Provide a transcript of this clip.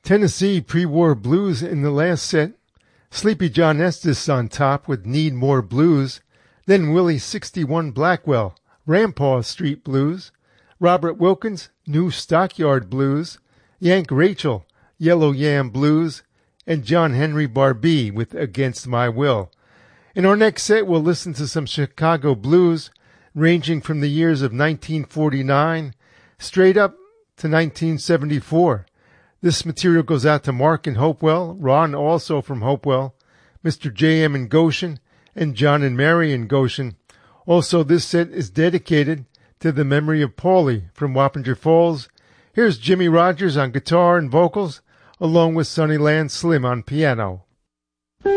Tennessee pre-war blues in the last set. Sleepy John Estes on top with Need More Blues. Then Willie 61 Blackwell, Rampaw Street Blues. Robert Wilkins, New Stockyard Blues. Yank Rachel, Yellow Yam Blues. And John Henry Barbee with Against My Will. In our next set, we'll listen to some Chicago blues, ranging from the years of 1949 straight up to 1974. This material goes out to Mark in Hopewell, Ron also from Hopewell, Mr. J.M. in Goshen, and John and Mary in Goshen. Also, this set is dedicated to the memory of Paulie from Wappinger Falls. Here's Jimmy Rogers on guitar and vocals, along with Sonny Land Slim on piano.